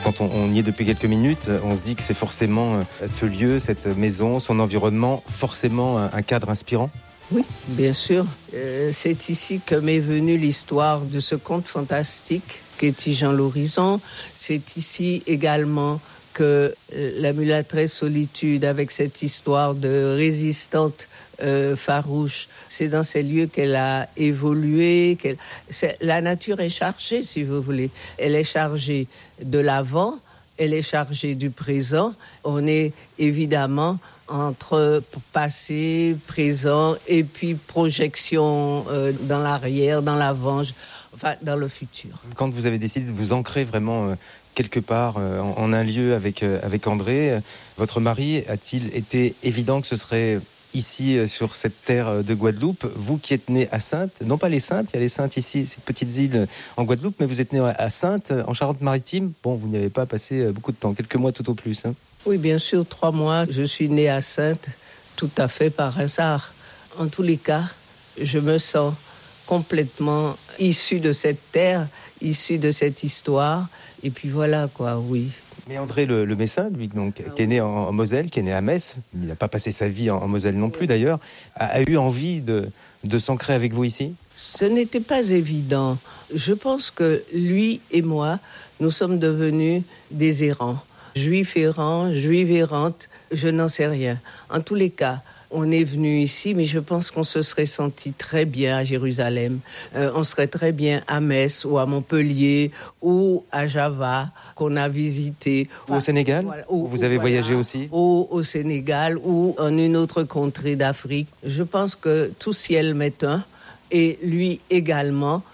quand on y est depuis quelques minutes, on se dit que c'est forcément ce lieu, cette maison, son environnement, forcément un cadre inspirant. Oui, bien sûr. C'est ici que m'est venue l'histoire de ce conte fantastique qu'est Tigeant l'horizon. C'est ici également que la mulâtresse Solitude, avec cette histoire de résistante farouche, c'est dans ces lieux qu'elle a évolué. La nature est chargée, si vous voulez. Elle est chargée de l'avant, elle est chargée du présent. On est évidemment entre passé, présent et puis projection dans l'arrière, dans l'avant, enfin dans le futur. Quand vous avez décidé de vous ancrer vraiment quelque part en un lieu avec André, votre mari, a-t-il été évident que ce serait ici sur cette terre de Guadeloupe, vous qui êtes né à Saintes, non pas les Saintes, il y a les Saintes ici, ces petites îles en Guadeloupe, mais vous êtes né à Saintes, en Charente-Maritime. Bon, vous n'y avez pas passé beaucoup de temps, quelques mois tout au plus. Oui, bien sûr, 3 mois. Je suis née à Saintes, tout à fait par hasard. En tous les cas, je me sens complètement issue de cette terre, issue de cette histoire. Et puis voilà, quoi, oui. Mais André le Messin, lui, donc, qui est né en Moselle, qui est né à Metz, il n'a pas passé sa vie en Moselle non plus d'ailleurs, a eu envie de s'ancrer avec vous ici ? Ce n'était pas évident. Je pense que lui et moi, nous sommes devenus des errants. Juifs errants, juives errantes, je n'en sais rien. En tous les cas, on est venu ici, mais je pense qu'on se serait senti très bien à Jérusalem. On serait très bien à Metz ou à Montpellier ou à Java, qu'on a visité. Ou au Sénégal, voilà, vous avez voyagé aussi ? Au Sénégal ou en une autre contrée d'Afrique. Je pense que tout ciel m'est un, et lui également.